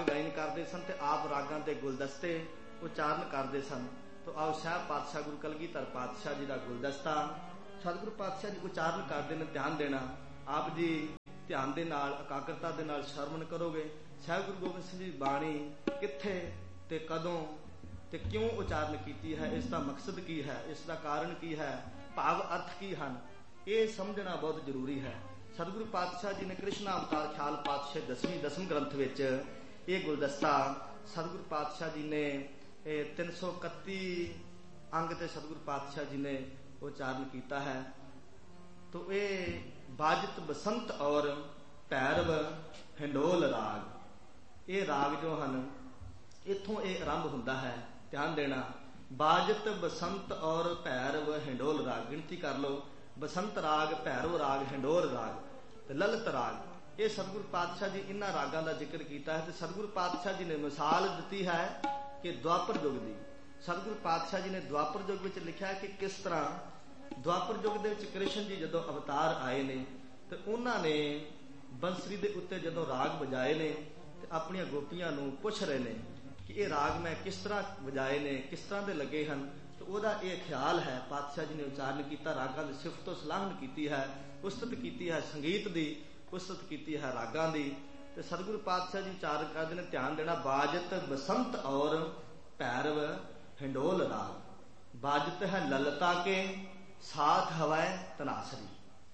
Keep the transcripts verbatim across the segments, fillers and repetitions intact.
ਗਾਇਨ ਕਰਦੇ ਸਨ ਤੇ ਆਪ ਰਾਗਾਂ ਦੇ ਗੁਲਦਸਤੇ ਉਚਾਰਨ ਕਰਦੇ ਸਨ। ਤੋ ਆਓ ਸਾਹਿਬ ਪਾਤਸ਼ਾਹ ਗੁਰੂ ਕਲਗੀਧਰ ਪਾਤਸ਼ਾਹ ਜੀ ਦਾ ਗੁਲਦਸਤਾ ਸਤਿਗੁਰੂ ਪਾਤਸ਼ਾਹ ਜੀ ਉਚਾਰਨ ਕਰਦੇ ਨੇ। ਧਿਆਨ ਦੇਣਾ, ਆਪ ਜੀ ਧਿਆਨ ਦੇ ਨਾਲ ਇਕਾਗਰਤਾ ਦੇ ਨਾਲ ਸ਼ਰਵਣ ਕਰੋਗੇ। ਸਾਹਿਬ ਗੁਰੂ ਗੋਬਿੰਦ ਸਿੰਘ ਜੀ ਬਾਣੀ ਕਿੱਥੇ ਤੇ ਕਦੋਂ ਤੇ ਕਿਉਂ ਉਚਾਰਨ ਕੀਤੀ ਹੈ, ਇਸ ਦਾ ਮਕਸਦ ਕੀ ਹੈ, ਇਸ ਦਾ ਕਾਰਨ ਕੀ ਹੈ, ਭਾਵ ਅਰਥ ਕੀ ਹਨ, ਇਹ ਸਮਝਣਾ ਬਹੁਤ ਜ਼ਰੂਰੀ ਹੈ। ਸਤਿਗੁਰੂ ਪਾਤਸ਼ਾਹ ਜੀ ਨੇ ਕ੍ਰਿਸ਼ਨ ਅਵਤਾਰ ਖਿਆਲ ਪਾਤਸ਼ਾਹ ਦਸਵੀਂ ਦਸਮ ਗ੍ਰੰਥ ਵਿੱਚ ਇਹ ਗੁਲਦਸਤਾ ਸਤਿਗੁਰੂ ਪਾਤਸ਼ਾਹ ਜੀ ਨੇ ਤਿੰਨ ਸੌ ਇਕੱਤੀ ਅੰਗ ਤੇ ਸਤਿਗੁਰੂ ਪਾਤਸ਼ਾਹ ਜੀ ਨੇ ਉਚਾਰਨ ਕੀਤਾ ਹੈ। ਤੋ ਇਹ ਬਾਜਤ ਬਸੰਤ ਔਰ ਭੈਰਵ ਹਿੰਡੋਲ ਰਾਗ, ਇਹ ਰਾਗ ਜੋ ਹਨ ਇੱਥੋਂ ਇਹ ਆਰੰਭ ਹੁੰਦਾ ਹੈ। ਧਿਆਨ ਦੇਣਾ, ਬਾਜਤ ਬਸੰਤ ਔਰ ਭੈਰਵ ਹਿੰਡੋਲ ਰਾਗ, ਗਿਣਤੀ ਕਰ ਲਓ। ਬਸੰਤ ਰਾਗ, ਭੈਰਵ ਰਾਗ, ਹਿੰਡੋਲ ਰਾਗ ਤੇ ਲਲਿਤ ਰਾਗ, ਇਹ ਸਤਿਗੁਰੂ ਪਾਤਸ਼ਾਹ ਜੀ ਇਹਨਾਂ ਰਾਗਾਂ ਦਾ ਜ਼ਿਕਰ ਕੀਤਾ ਹੈ। ਤੇ ਸਤਿਗੁਰੂ ਪਾਤਸ਼ਾਹ ਜੀ ਨੇ ਮਿਸਾਲ ਦਿੱਤੀ ਹੈ ਕਿ ਦੁਆਪਰ ਯੁੱਗ ਦੀ। ਸਤਿਗੁਰੂ ਪਾਤਸ਼ਾਹ ਜੀ ਨੇ ਦੁਆਪਰ ਯੁੱਗ ਵਿੱਚ ਲਿਖਿਆ ਕਿ ਕਿਸ ਤਰ੍ਹਾਂ ਦੁਆਪਰ ਯੁੱਗ ਦੇ ਵਿੱਚ ਕ੍ਰਿਸ਼ਨ ਜੀ ਜਦੋਂ ਅਵਤਾਰ ਆਏ ਨੇ ਤੇ ਉਹਨਾਂ ਨੇ ਬੰਸਰੀ ਦੇ ਉੱਤੇ ਜਦੋਂ ਰਾਗ ਵਜਾਏ ਨੇ ਤੇ ਆਪਣੀਆਂ ਗੋਪੀਆਂ ਨੂੰ ਪੁੱਛ ਰਹੇ ਨੇ ਕਿ ਇਹ ਰਾਗ ਮੈਂ ਕਿਸ ਤਰ੍ਹਾਂ ਵਜਾਏ ਨੇ, ਕਿਸ ਤਰ੍ਹਾਂ ਦੇ ਲੱਗੇ ਹਨ। ਤੇ ਉਹਦਾ ਇਹ ਖਿਆਲ ਹੈ, ਪਾਤਸ਼ਾਹ ਜੀ ਨੇ ਉਚਾਰਨ ਕੀਤਾ, ਰਾਗਾਂ ਦੀ ਸਿਫਤ ਤੋਂ ਸਲਾਹਨ ਕੀਤੀ ਹੈ, ਉਸਤਤ ਕੀਤੀ ਹੈ ਸੰਗੀਤ ਦੀ, ਉਸਤਤ ਕੀਤੀ ਹੈ ਰਾਗਾਂ ਦੀ। ਤੇ ਸਤਿਗੁਰੂ ਪਾਤਸ਼ਾਹ ਜੀ ਉਚਾਰਨ ਕਰਦੇ ਨੇ। ਧਿਆਨ ਦੇਣਾ, ਬਾਜਤ ਬਸੰਤ ਔਰ ਭੈਰਵ ਹਿੰਡੋਲ ਰਾਗ। बाजत है ललता के साथ हवाए तनासरी।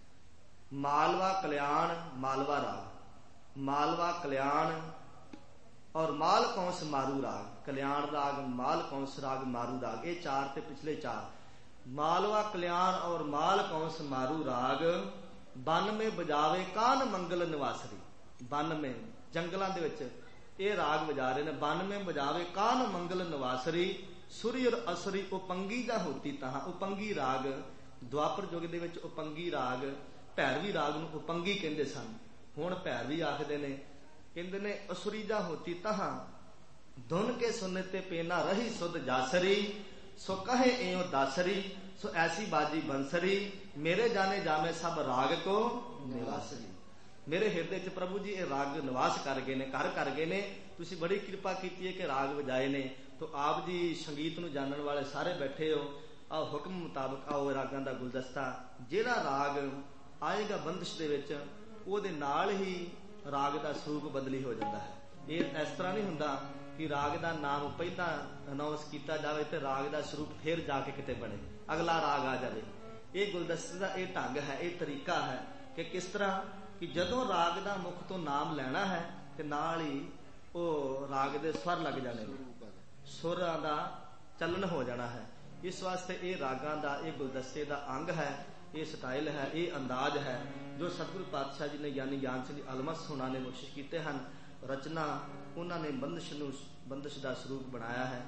मालवा कल्याण मालवा राग, मालवा कल्याण और माल कौंस मारू राग, कल्याण राग, माल कौंस राग, मारू राग, ये चार ते पिछले चार। मालवा कल्याण और माल कौंस मारू राग बन में बजावे कान मंगल निवासरी। बन में जंगलों दे विच ये राग बजा रहे ने। बन में बजावे कान मंगल निवासरी, सुरी और असरी उपंगी जा होती तहां। उपंगी राग द्वापर युग दे विच उपंगी राग, भैरवी राग नूं उपंगी कहंदे सन, हुण भैरवी आखदे ने। कहंदे ने असुरी जा होती तहां, धुन के सुने ते पेना रही सुध जासरी, सो कहे एओ दासरी, सो ऐसी बाजी बंसरी, मेरे जाने जामे सब राग को निवासरी। मेरे हिरदे च प्रभु जी ये राग निवास कर गए ने, घर कर गए ने। तुसी बड़ी कृपा की है कि राग वजाए ने। तो आप जी संगीत नूं जानन वाले सारे बैठे हो, आओ हुक्म मुताबक आओ रागां दा गुलदस्ता। जिहड़ा राग आएगा बंदिश दे विच ओहदे नाल ही राग दा स्वरूप बदली हो जाता है। ये इस तरह नहीं हुंदा कि राग दा नाम पहला अनाउंस किया जाए तो राग दा स्वरूप फिर जाके किते बने अगला राग आ जाए। ये गुलदस्ते दा ये ढंग है, ये तरीका है कि किस तरह कि जदों राग दा मुख तो नाम लेना है ते नाल ही वो राग दे स्वर लग जाने, सुरां दा चलन हो जाना है। इस वास्ते ये रागां दा ये गुलदस्ते दा अंग है, ये स्टाइल है, ये अंदाज है जो सतगुरु पातशाह जी ने यानी ज्ञान सिंह अलमस होना ने कोशिश कीते हैं। रचना उन्होंने बंदिश नूं बंदिश दा स्वरूप बनाया है।